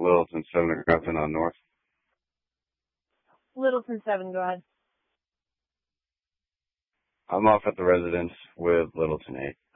Littleton 7 Grafton on North. Littleton 7, go ahead. I'm off at the residence with Littleton 8.